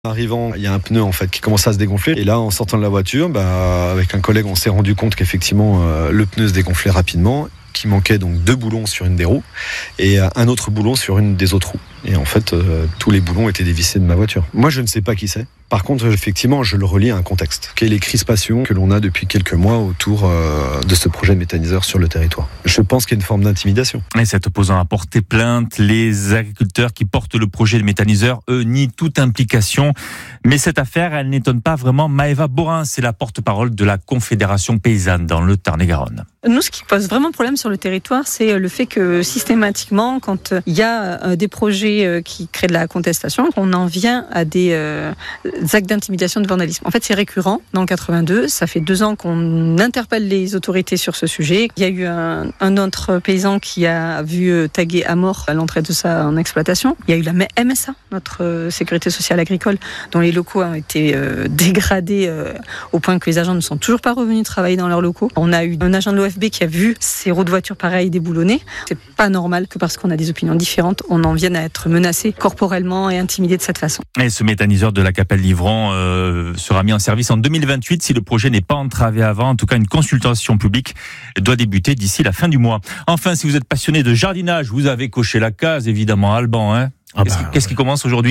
En arrivant, il y a un pneu en fait qui commence à se dégonfler. Et là, en sortant de la voiture, avec un collègue, on s'est rendu compte qu'effectivement, le pneu se dégonflait rapidement, qu'il manquait donc 2 boulons sur une des roues et un autre boulon sur une des autres roues. Et en fait, tous les boulons étaient dévissés de ma voiture. Moi, je ne sais pas qui c'est. Par contre, effectivement, je le relie à un contexte, qui est les crispations que l'on a depuis quelques mois autour de ce projet de méthaniseur sur le territoire. Je pense qu'il y a une forme d'intimidation. Et cet opposant a porté plainte. Les agriculteurs qui portent le projet de méthaniseur, eux, nient toute implication. Mais cette affaire, elle n'étonne pas vraiment Maëva Borin. C'est la porte-parole de la Confédération paysanne dans le Tarn-et-Garonne. Nous, ce qui pose vraiment problème sur le territoire, c'est le fait que systématiquement, quand il y a des projets qui créent de la contestation, on en vient à des actes d'intimidation, de vandalisme. En fait, c'est récurrent. Dans le 82, ça fait 2 ans qu'on interpelle les autorités sur ce sujet. Il y a eu un autre paysan qui a vu taguer à mort à l'entrée de ça en exploitation. Il y a eu la MSA, notre sécurité sociale agricole, dont les locaux ont été dégradés au point que les agents ne sont toujours pas revenus travailler dans leurs locaux. On a eu un agent de l'OFB qui a vu ces roues de voiture pareilles déboulonnées. C'est pas normal que parce qu'on a des opinions différentes, on en vienne à être menacé corporellement et intimidé de cette façon. Et ce méthaniseur de la Capelle Livron sera mis en service en 2028 si le projet n'est pas entravé avant. En tout cas, une consultation publique doit débuter d'ici la fin du mois. Enfin, si vous êtes passionné de jardinage, vous avez coché la case, évidemment, Alban. Hein. Qu'est-ce qui commence aujourd'hui ?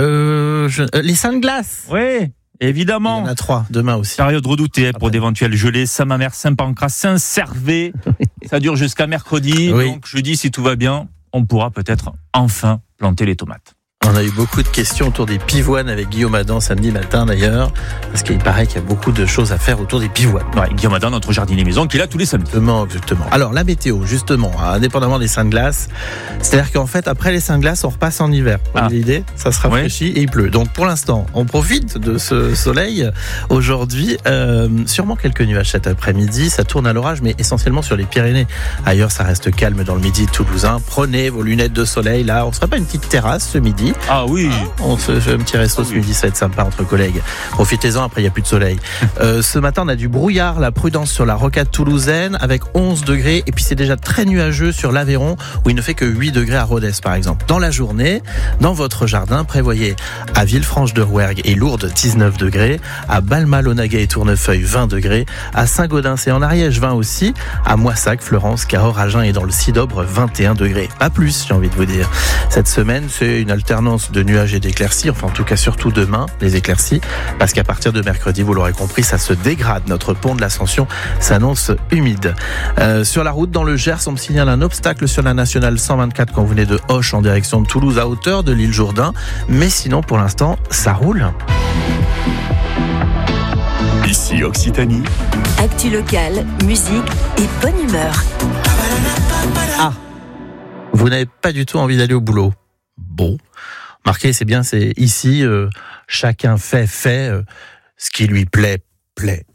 Les seins de glace. Oui, évidemment. Il y en a 3, demain aussi. Période redoutée pour d'éventuelles gelées. Saint-Mamère, Saint-Pancras, Saint-Servais. Ça dure jusqu'à mercredi. Oui. Donc jeudi, si tout va bien, on pourra peut-être enfin planter les tomates. On a eu beaucoup de questions autour des pivoines avec Guillaume Adam samedi matin d'ailleurs, parce qu'il paraît qu'il y a beaucoup de choses à faire autour des pivoines. Ouais, Guillaume Adam, notre jardinier maison, qui est là tous les samedis. Exactement. Alors la météo, justement, indépendamment des seins de glace, c'est-à-dire qu'en fait, après les seins de glace, on repasse en hiver. Vous avez l'idée ? Ça se rafraîchit et il pleut. Donc pour l'instant, on profite de ce soleil. Aujourd'hui, sûrement quelques nuages cet après-midi. Ça tourne à l'orage, mais essentiellement sur les Pyrénées. Ailleurs, ça reste calme dans le midi toulousain. Prenez vos lunettes de soleil. Là, on ne serait pas une petite terrasse ce midi ? Ah oui. On se fait un petit resto ce midi, ça va être sympa entre collègues. Profitez-en, après il n'y a plus de soleil. Ce matin, on a du brouillard, la prudence sur la rocade toulousaine avec 11 degrés. Et puis c'est déjà très nuageux sur l'Aveyron où il ne fait que 8 degrés à Rodez par exemple. Dans la journée, dans votre jardin, prévoyez à Villefranche-de-Rouergue et Lourdes 19 degrés, à Balma-Launaguet et Tournefeuille 20 degrés, à Saint-Gaudens et en Ariège 20 aussi, à Moissac, Fleurance, Cahors, Agen et dans le Cidobre 21 degrés. Pas plus, j'ai envie de vous dire. Cette semaine, c'est une alternance de nuages et d'éclaircies, enfin en tout cas surtout demain, les éclaircies, parce qu'à partir de mercredi, vous l'aurez compris, ça se dégrade. Notre pont de l'Ascension s'annonce humide. Sur la route, dans le Gers, on me signale un obstacle sur la nationale 124 quand vous venez de Auch en direction de Toulouse à hauteur de l'île Jourdain, mais sinon pour l'instant, ça roule. Ici Occitanie. Actu locale, musique et bonne humeur. Vous n'avez pas du tout envie d'aller au boulot. Bon, marquez, c'est bien, c'est ici, chacun fait ce qui lui plaît.